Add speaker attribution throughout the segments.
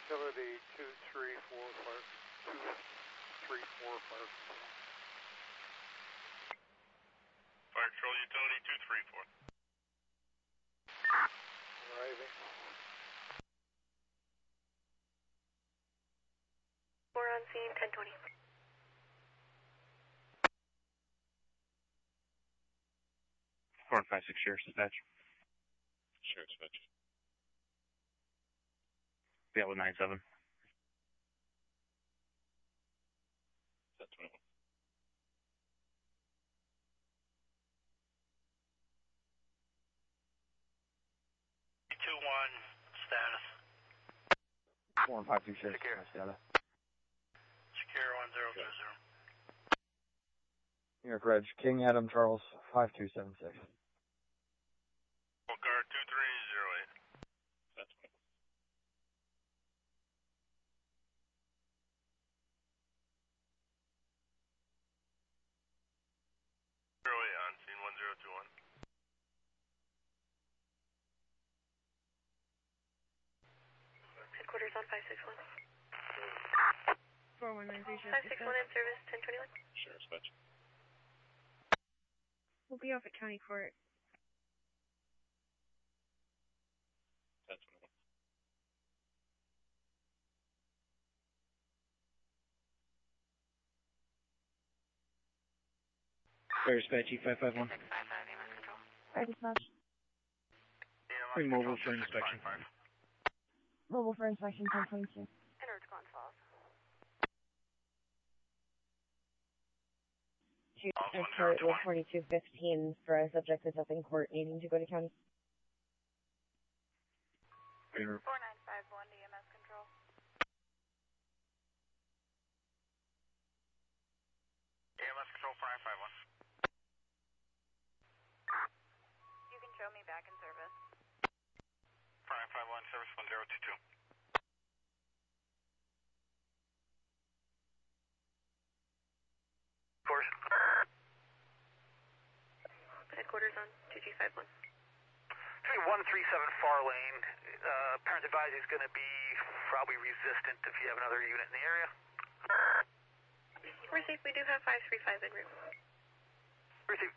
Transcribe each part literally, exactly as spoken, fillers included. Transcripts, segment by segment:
Speaker 1: Utility two three four five two three four five.
Speaker 2: Fire Control Utility two three four.
Speaker 1: Arriving.
Speaker 3: We're on scene ten twenty.
Speaker 4: four and five six Sheriff's Dispatch.
Speaker 2: Sheriff's Dispatch.
Speaker 4: Be out with nine seven.
Speaker 2: ten twenty-one. two one, status.
Speaker 4: four and five two Sheriff's Dispatch, data.
Speaker 2: Secure one zero two zero.
Speaker 4: New York Reg, King Adam Charles, five two seven six.
Speaker 2: Car two three zero eight. That's me. Zero eight on scene one zero two one.
Speaker 3: Headquarters on five six one.
Speaker 5: four one nine three
Speaker 3: five six one in service ten twenty-one.
Speaker 2: Sheriff's Dispatch.
Speaker 5: We'll be off at County Court.
Speaker 2: ten twenty-one.
Speaker 4: Fire Dispatch, E five five one.
Speaker 3: six five five, A M S control.
Speaker 5: Fire dispatch.
Speaker 4: Bring mobile for inspection.
Speaker 5: Mobile for inspection ten twenty-two.
Speaker 3: Inert Glen Falls.
Speaker 5: To escort with forty-two fifteen for a subject that's up in court needing to go to county.
Speaker 3: four nine five one, E M S control.
Speaker 2: E M S control five five one.
Speaker 3: You can show me back in service.
Speaker 2: five five one, service one zero two two. Course.
Speaker 3: Headquarters on two G five one.
Speaker 6: one three seven far lane. Uh, parents advise he's going to be probably resistant if you have another unit in the area.
Speaker 3: Receive, we do have five three five en route.
Speaker 6: Receive.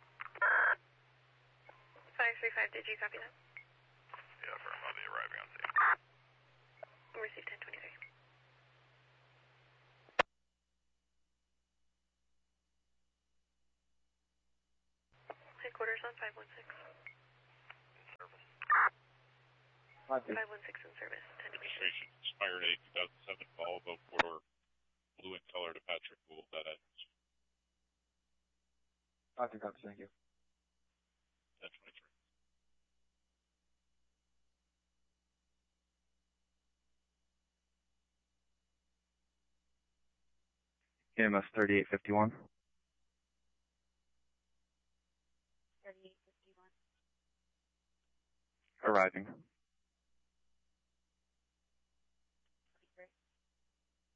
Speaker 3: five three five, did you copy that?
Speaker 2: Yeah, for I'll be arriving on scene.
Speaker 3: Receive ten twenty-three. Headquarters on five one six.
Speaker 2: Service.
Speaker 4: five two.
Speaker 3: five one six in service, ten twenty-three.
Speaker 2: Registration expired eight two thousand seven. Follow both four blue in color to Patrick Gould. That address.
Speaker 4: Doctor Cox, thank you.
Speaker 2: ten twenty-three.
Speaker 4: E M S thirty-eight fifty-one.
Speaker 5: thirty-eight fifty-one.
Speaker 4: Arriving.